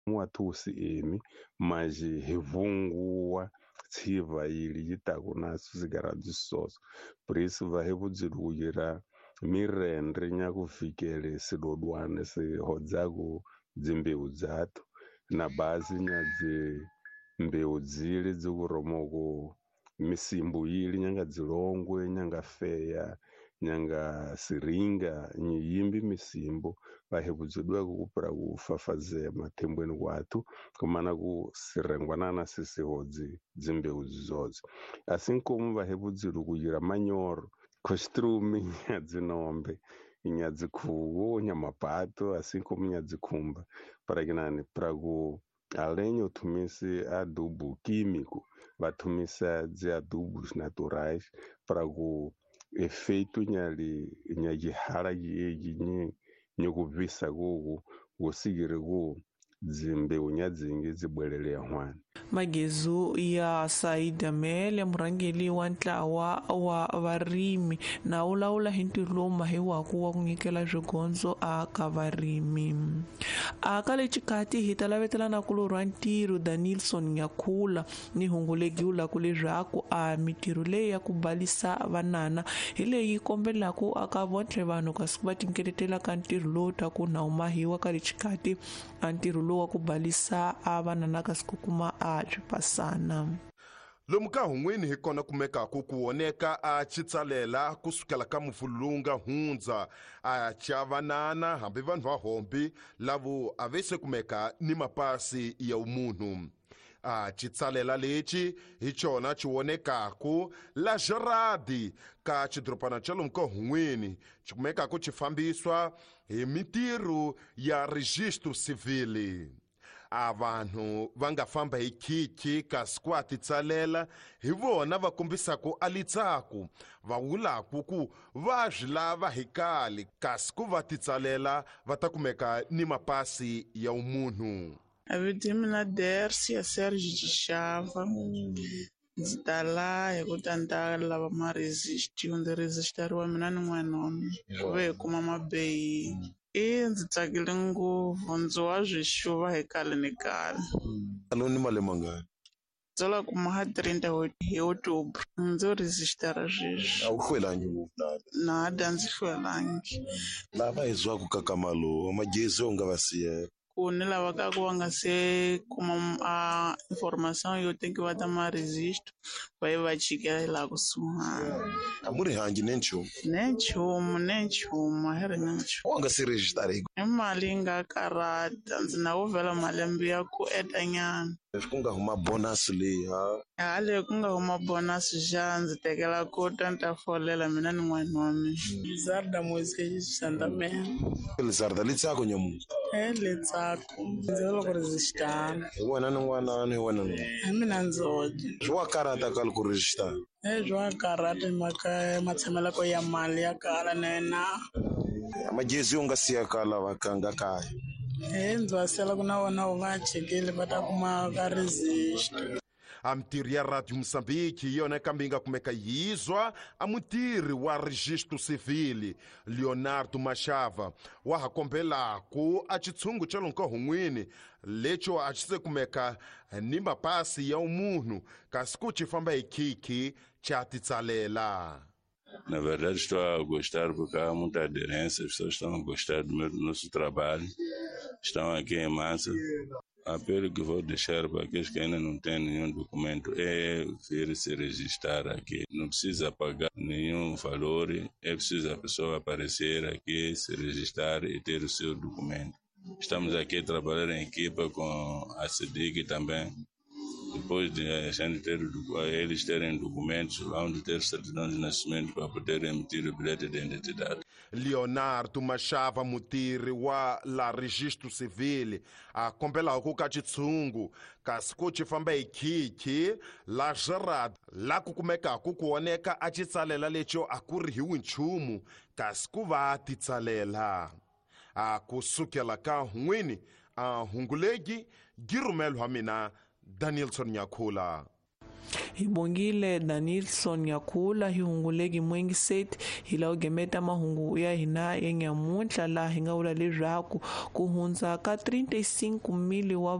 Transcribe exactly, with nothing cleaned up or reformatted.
muatusi emi maji hivungua tsiva ili yitaku nasu zigara disoso por isso va hevudzilugira mirendre nyakufikele sidodwane sihodzaku dzimbeu dzatu na basi nyadzi mbeu dzili dzikuromoko misimbu ili nyanga dzilongwe nyanga feya nyanga siringa nyiyimbi misimbu vahevudzidwa kukupira kufafazea matembweni kwatu kumana kusirengwanana sisihodzi dzimbeu dzizodzi assim como vahevudzilu kuyira manyoro costrume nyadzinombe nyadzikhuwo nyamapato assim como nyadzikhumba para que nani para ku além utumisi adubo químico vatumisa de adubos naturais para o efeito nyali nyagihara yenyi nyokuvisa gogo gosigire go dzimbeu nyadzingi dzibwelele hwana Magezu ya Saida Mele murangeli wa ntlawa wa varimi na ulaula hintirlo mahewa kuwa kunyikela zvigonzo aka varimi aka lechikati hitalavetela na kulorwa ntiru Danielson Nyakula ni hungulegi ula kule zvaku a mitiru le ya kubalisa vanana ile yikombela ku aka vontle vanhu kasikuba tinkeletela ka ntiru lo taku na umahiwa ka lechikati antiru lo wa kubalisa a vanana kasikukuma a pasana lomu ka hungwini hi kona kumeka ku kuoneka a chitsalela kusukela ka mufulunga hundza a chavanana hambi vanhu va hombi lavo avese kumeka ni mapasi ya umunhu a chitsalela leci hi chona chiwonekaku la jaradi ka chidropana cha lomu ka hungwini chikumekaku chifambiswa hi mitiru ya registro civili a vanhu va nga famba hi khikhi kasi ku a titsalela hi vona va kombisaka alitsaku va vulaku ku va swi lava hi kali kasi ku va titsalela va ta kumeka ni mapasi ya umunhu. A vito mina Dersia Serge Chishava ndzi ta la hi ku ta ndzi lava ma resist ndzi resistariwa mina ni n'wanona ku ve hi kuma mabeyi i ndzi tsakile ngopfu ndzi wa swi xuva hi kale ni kale. Alo ni mali mangani? Ndzela kuma ha thirty hi October ndzi resistara sweswi. A wu hlwelangi ngopfu laha? Na da ndzi hlwelangi. Lava hi zwaku kakamalo magezi u nga va siya ku ni lavaka ku va nga se kuma a information yo tenki va ta ma resist va yi va chikela laha kusuhana. A muri hangi ne nchumu? Ne nchumu ne nchumu a hi ri na nchumu. U nga se register hi i mali yi nga karata ndzi na ku vela malembe ya ku eta nyana. Leswi ku nga huma bonus leyi ha? Hale ku nga huma bonus xa ndzi tekela kota ni ta folela mina ni n'wana wa mina. Lizarda Moise Shandamela. Lizarda litsako nyamuza? Eh litsako ndzi loko resistara. Hi wena ni n'wana ni wena ni? Hi mina ndzodzi. Swi wa karata ka loko register? Eh swi wa karata hi mhaka matshameleko ya mali ya kala na yena. Magezi u nga siya ka lava ka nga kaya? Eh ndzi va sela ku na vona u va chekile va ta kuma ka resist. A mutirhi ya Radio Moçambique yona kambe yi nga kumeka yizwa a mutirhi wa registro civili Leonardo Machava wa ha kombelaku a chitshungu cha lomu ka hungwini lecho a chi se kumeka ni mapasi ya umunhu kasi ku chi famba hi khikhi cha titsalela. Na verdade, estou a gostar porque há muita aderência, as pessoas estão a gostar do, meu, do nosso trabalho, estão aqui em massa. Apelo que vou deixar para aqueles que ainda não têm nenhum documento é vir se registrar aqui. Não precisa pagar nenhum valor, é preciso a pessoa aparecer aqui, se registrar e ter o seu documento. Estamos aqui a trabalhar em equipa com a C D I C também. Depois de a gente ter, eles terem documentos, vão ter certidão de nascimento para poder emitir o bilhete de identidade. Leonardo Machava mutirhi wa la registro civil a kombela ku ka chitshungu kasi ku chi famba hi khikhi la jarad la ku kumeka ku kuoneka a chitsalela lecho a ku rihiwi nchumu kasi ku va titsalela a kusukela ka hungwini a hungulegi girumelwa mina Danielson Nyakula. hi bongile Danilson Yakula hi hunguleki mwengi set hi la ugemeta mahungu ya hina yenyamunhla la hi nga vula leswaku ku hundza ka thirty-five mili wa